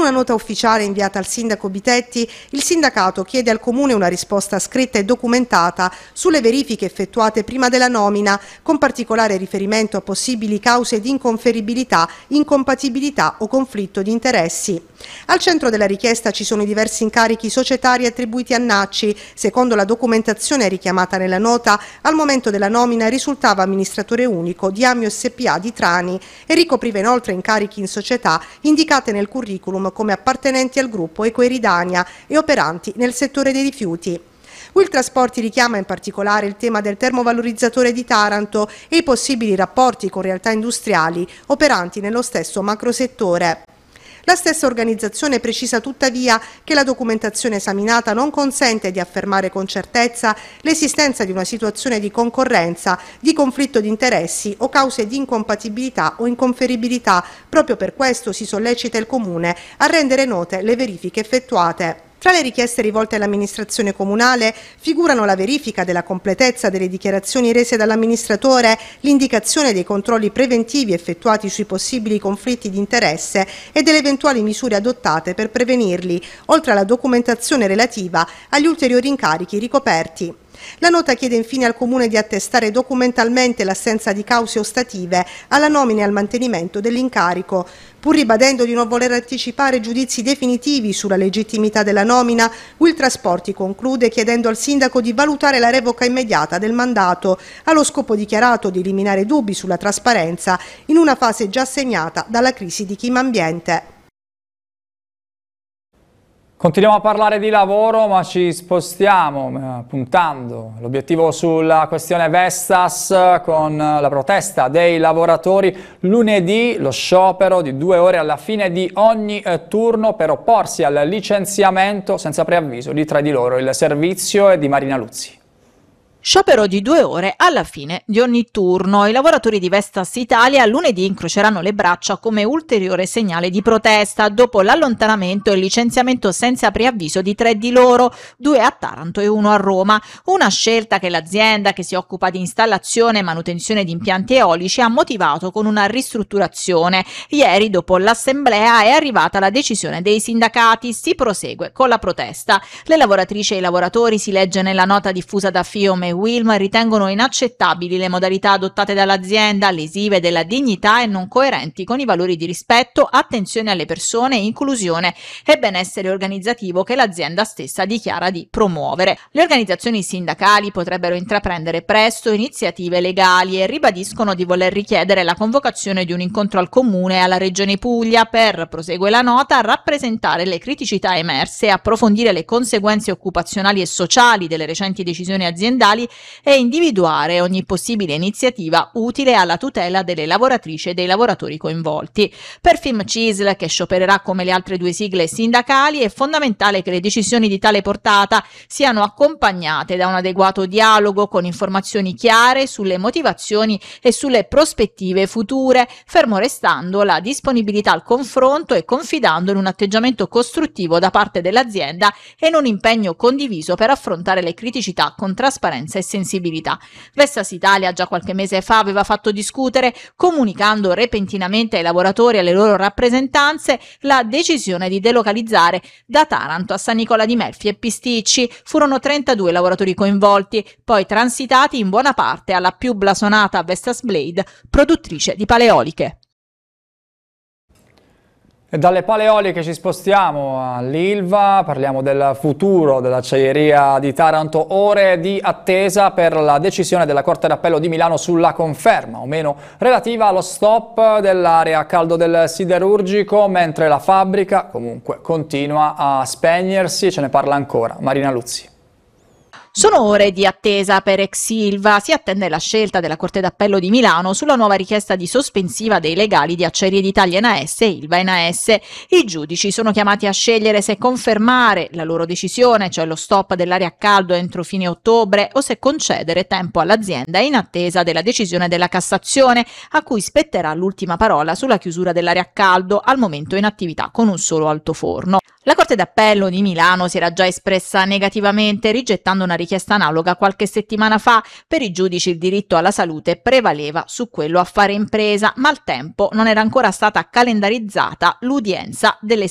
una nota ufficiale inviata al sindaco Bitetti, il sindacato chiede al Comune una risposta scritta e documentata sulle verifiche effettuate prima della nomina, con particolare riferimento a possibili cause di inconferibilità, incompatibilità o conflitto di interessi. Al centro della richiesta ci sono i diversi incarichi societari attribuiti a Nacci. Secondo la documentazione richiamata nella nota, al momento della nomina risultava amministratore unico di Amio SpA di Trani e ricopriva inoltre incarichi in società indicate nel curriculum come appartenenti al gruppo Ecoeridania e operanti nel settore dei rifiuti. Will Trasporti richiama in particolare il tema del termovalorizzatore di Taranto e i possibili rapporti con realtà industriali operanti nello stesso macrosettore. La stessa organizzazione precisa tuttavia che la documentazione esaminata non consente di affermare con certezza l'esistenza di una situazione di concorrenza, di conflitto di interessi o cause di incompatibilità o inconferibilità. Proprio per questo si sollecita il Comune a rendere note le verifiche effettuate. Tra le richieste rivolte all'amministrazione comunale figurano la verifica della completezza delle dichiarazioni rese dall'amministratore, l'indicazione dei controlli preventivi effettuati sui possibili conflitti di interesse e delle eventuali misure adottate per prevenirli, oltre alla documentazione relativa agli ulteriori incarichi ricoperti. La nota chiede infine al Comune di attestare documentalmente l'assenza di cause ostative alla nomina e al mantenimento dell'incarico. Pur ribadendo di non voler anticipare giudizi definitivi sulla legittimità della nomina, Will Trasporti conclude chiedendo al sindaco di valutare la revoca immediata del mandato, allo scopo dichiarato di eliminare dubbi sulla trasparenza in una fase già segnata dalla crisi di clima ambiente. Continuiamo a parlare di lavoro, ma ci spostiamo puntando l'obiettivo sulla questione Vestas con la protesta dei lavoratori. Lunedì lo sciopero di 2 ore alla fine di ogni turno per opporsi al licenziamento senza preavviso di 3 di loro. Il servizio è di Marina Luzzi. Sciopero di 2 ore alla fine di ogni turno. I lavoratori di Vestas Italia lunedì incroceranno le braccia come ulteriore segnale di protesta dopo l'allontanamento e il licenziamento senza preavviso di 3 di loro, 2 a Taranto e 1 a Roma. Una scelta che l'azienda, che si occupa di installazione e manutenzione di impianti eolici, ha motivato con una ristrutturazione. Ieri, dopo l'assemblea, è arrivata la decisione dei sindacati. Si prosegue con la protesta. Le lavoratrici e i lavoratori, si legge nella nota diffusa da FIOM e Wilm, ritengono inaccettabili le modalità adottate dall'azienda, lesive della dignità e non coerenti con i valori di rispetto, attenzione alle persone, inclusione e benessere organizzativo che l'azienda stessa dichiara di promuovere. Le organizzazioni sindacali potrebbero intraprendere presto iniziative legali e ribadiscono di voler richiedere la convocazione di un incontro al Comune e alla Regione Puglia per, prosegue la nota, rappresentare le criticità emerse, approfondire le conseguenze occupazionali e sociali delle recenti decisioni aziendali e individuare ogni possibile iniziativa utile alla tutela delle lavoratrici e dei lavoratori coinvolti. Per FIMCISL, che sciopererà come le altre 2 sigle sindacali, è fondamentale che le decisioni di tale portata siano accompagnate da un adeguato dialogo con informazioni chiare sulle motivazioni e sulle prospettive future, fermo restando la disponibilità al confronto e confidando in un atteggiamento costruttivo da parte dell'azienda e in un impegno condiviso per affrontare le criticità con trasparenza e sensibilità. Vestas Italia già qualche mese fa aveva fatto discutere, comunicando repentinamente ai lavoratori e alle loro rappresentanze la decisione di delocalizzare da Taranto a San Nicola di Melfi e Pisticci. Furono 32 lavoratori coinvolti, poi transitati in buona parte alla più blasonata Vestas Blade, produttrice di pale eoliche. E dalle pale eoliche ci spostiamo all'Ilva, parliamo del futuro dell'acciaieria di Taranto, ore di attesa per la decisione della Corte d'Appello di Milano sulla conferma o meno relativa allo stop dell'area a caldo del siderurgico, mentre la fabbrica comunque continua a spegnersi. Ce ne parla ancora Marina Luzzi. Sono ore di attesa per ex Ilva. Si attende la scelta della Corte d'Appello di Milano sulla nuova richiesta di sospensiva dei legali di Acciaierie d'Italia NAS e Ilva NAS. I giudici sono chiamati a scegliere se confermare la loro decisione, cioè lo stop dell'area a caldo entro fine ottobre, o se concedere tempo all'azienda in attesa della decisione della Cassazione, a cui spetterà l'ultima parola sulla chiusura dell'area a caldo, al momento in attività con un solo altoforno. La Corte d'Appello di Milano si era già espressa negativamente, rigettando una richiesta analoga qualche settimana fa. Per i giudici il diritto alla salute prevaleva su quello a fare impresa, ma al tempo non era ancora stata calendarizzata l'udienza delle